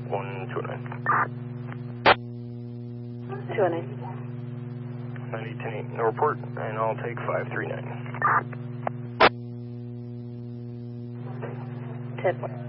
129. 209. 90-10-8, no report, and I'll take 539. 10-4.